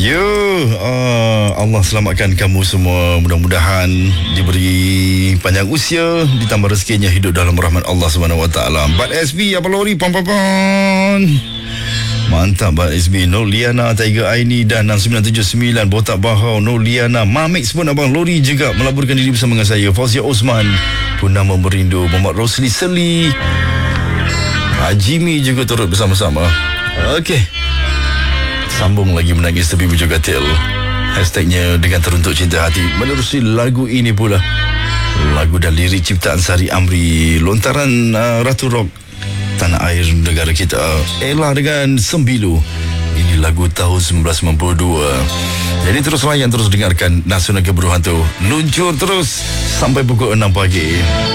Allah selamatkan kamu semua. Mudah-mudahan diberi panjang usia, ditambah rezekinya hidup dalam rahmat Allah SWT. Bat SB apa lori pam. Mantap Bat SB. Nur Liana, Tiger Aini dan 6979 Botak Bahau, Nur Liana, Mamix pun abang lori juga melaburkan diri bersama dengan saya. Fauzia Osman, Purnama Merindu, Muhammad Rosli Seli, Hajimi juga turut bersama-sama. Okey, sambung lagi menangis tepi bujur katil. Hashtagnya dengan teruntuk cinta hati. Menerusi lagu ini pula, lagu dan lirik ciptaan Sari Amri, lontaran Ratu Rock tanah air negara kita, Ella dengan Sembilu. Ini lagu tahun 1992. Jadi terus layan, terus dengarkan Nasional Keburu Hantu. Luncur terus sampai pukul 6 pagi.